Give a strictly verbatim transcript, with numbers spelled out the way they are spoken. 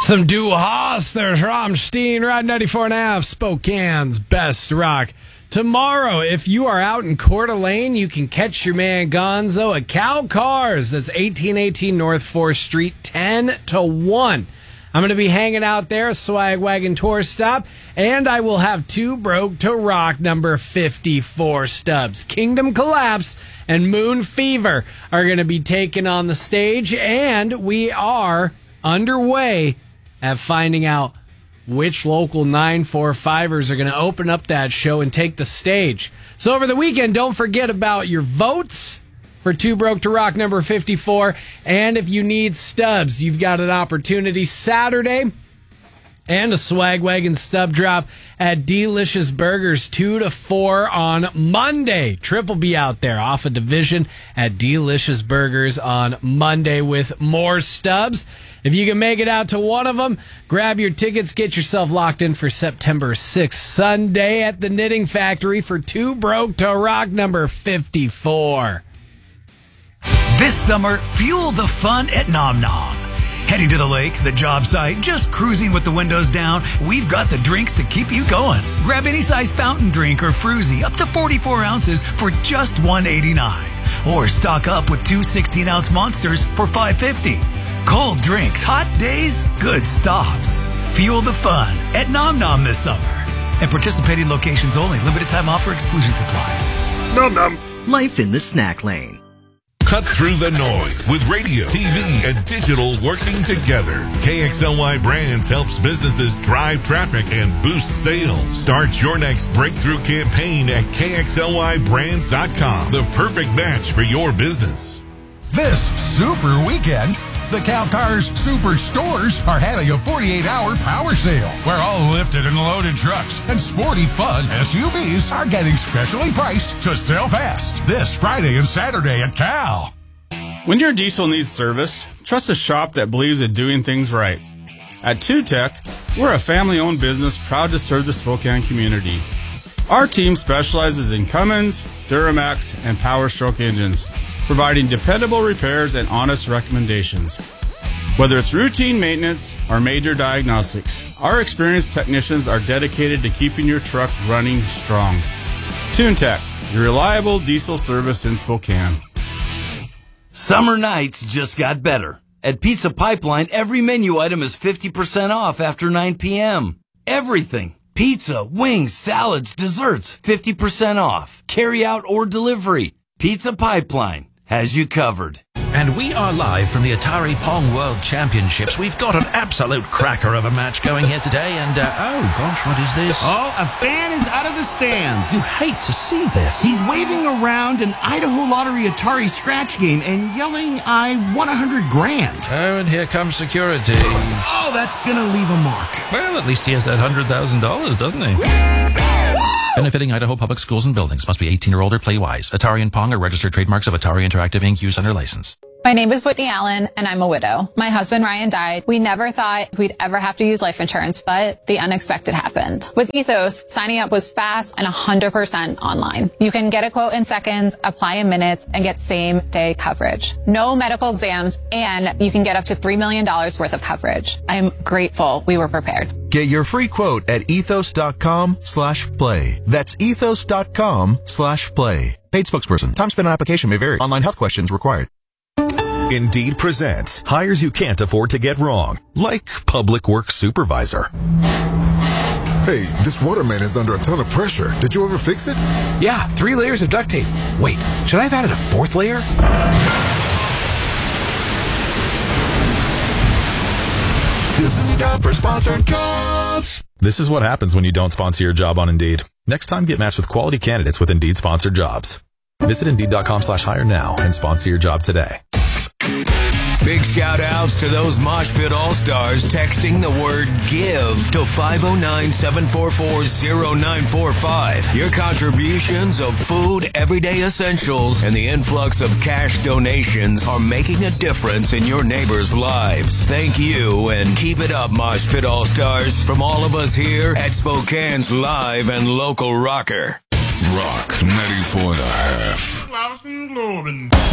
Some Du Hast, there's Rammstein, Ride ninety-four and a half, Spokane's best rock. Tomorrow, if you are out in Coeur d'Alene, you can catch your man Gonzo at Cow Cars. That's eighteen eighteen North fourth Street, ten to one. I'm going to be hanging out there, Swag Wagon Tour Stop, and I will have Too Broke to Rock number fifty-four stubs. Kingdom Collapse and Moon Fever are going to be taken on the stage, and we are underway at finding out which local nine forty-fivers are going to open up that show and take the stage. So over the weekend, don't forget about your votes for Too Broke to Rock number fifty-four. And if you need stubs, you've got an opportunity Saturday and a Swag Wagon stub drop at Delicious Burgers two to four on Monday. Trip will be out there off a division at Delicious Burgers on Monday with more stubs. If you can make it out to one of them, grab your tickets, get yourself locked in for September sixth, Sunday at the Knitting Factory for Too Broke to Rock number fifty-four. This summer, fuel the fun at Nom Nom. Heading to the lake, the job site, just cruising with the windows down, we've got the drinks to keep you going. Grab any size fountain drink or fruzy up to forty-four ounces for just one eighty-nine. Or stock up with two sixteen-ounce monsters for five fifty. Cold drinks, hot days, good stops. Fuel the fun at Nom Nom this summer. And participating locations only. Limited time offer, exclusions apply. Nom Nom. Life in the snack lane. Cut through the noise with radio, T V, and digital working together. K X L Y Brands helps businesses drive traffic and boost sales. Start your next breakthrough campaign at K X L Y brands dot com. The perfect match for your business. This super weekend, the Cow Cars Superstores are having a forty-eight hour power sale where all lifted and loaded trucks and sporty fun S U Vs are getting specially priced to sell fast this Friday and Saturday at Cow. When your diesel needs service, trust a shop that believes in doing things right. At two tech, we're a family-owned business proud to serve the Spokane community. Our team specializes in Cummins, Duramax, and Power Stroke engines, providing dependable repairs and honest recommendations. Whether it's routine maintenance or major diagnostics, our experienced technicians are dedicated to keeping your truck running strong. TuneTech, your reliable diesel service in Spokane. Summer nights just got better. At Pizza Pipeline, every menu item is fifty percent off after nine p.m. Everything. Pizza, wings, salads, desserts, fifty percent off. Carry out or delivery. Pizza Pipeline has you covered. And we are live from the Atari Pong World Championships. We've got an absolute cracker of a match going here today, and, uh, oh gosh, what is this? Oh, a fan is out of the stands. You hate to see this. He's waving around an Idaho Lottery Atari scratch game and yelling, I won a hundred grand. Oh, and here comes security. Oh, that's gonna leave a mark. Well, at least he has that one hundred thousand dollars, doesn't he? Benefiting Idaho Public Schools and buildings. Must be eighteen or older. Play wise. Atari and Pong are registered trademarks of Atari Interactive Incorporated. Used under license. My name is Whitney Allen, and I'm a widow. My husband, Ryan, died. We never thought we'd ever have to use life insurance, but the unexpected happened. With Ethos, signing up was fast and one hundred percent online. You can get a quote in seconds, apply in minutes, and get same-day coverage. No medical exams, and you can get up to three million dollars worth of coverage. I'm grateful we were prepared. Get your free quote at ethos.com slash play. That's ethos.com slash play. Paid spokesperson. Time spent on application may vary. Online health questions required. Indeed presents hires you can't afford to get wrong, like public works supervisor. Hey, this waterman is under a ton of pressure. Did you ever fix it? Yeah, three layers of duct tape. Wait, should I have added a fourth layer? This is a job for sponsored jobs. This is what happens when you don't sponsor your job on Indeed. Next time, get matched with quality candidates with Indeed sponsored jobs. Visit Indeed.com slash hire now and sponsor your job today. Big shout outs to those Mosh Pit All-Stars texting the word GIVE to five oh nine, seven four four, oh nine four five. Your contributions of food, everyday essentials, and the influx of cash donations are making a difference in your neighbors' lives. Thank you, and keep it up, Mosh Pit All-Stars, from all of us here at Spokane's live and local rocker. Rock ninety-four and a half.